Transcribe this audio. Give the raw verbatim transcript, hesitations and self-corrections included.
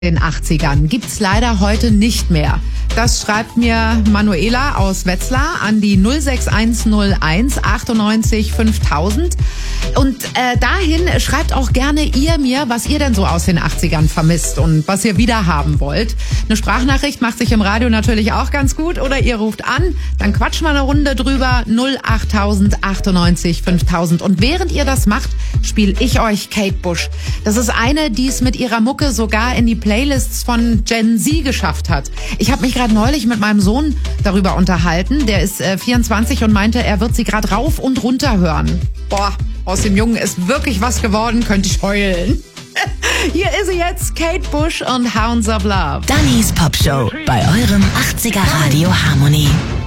Den achtzigern gibt's leider heute nicht mehr. Das schreibt mir Manuela aus Wetzlar an die null sechs eins null eins achtundneunzig fünftausend. Und äh, dahin schreibt auch gerne ihr mir, was ihr denn so aus den achtzigern vermisst und was ihr wieder haben wollt. Eine Sprachnachricht macht sich im Radio natürlich auch ganz gut. Oder ihr ruft an, dann quatschen wir eine Runde drüber. null achttausend achtundneunzig fünftausend. Und während ihr das macht, spiele ich euch Kate Bush. Das ist eine, die es mit ihrer Mucke sogar in die Playlists von Gen Z geschafft hat. Ich habe mich gerade neulich mit meinem Sohn darüber unterhalten. Der ist äh, vierundzwanzig und meinte, er wird sie gerade rauf und runter hören. Boah, aus dem Jungen ist wirklich was geworden, könnte ich heulen. Hier ist sie jetzt, Kate Bush und Hounds of Love. Dannys Popshow bei eurem achtziger Radio Harmonie.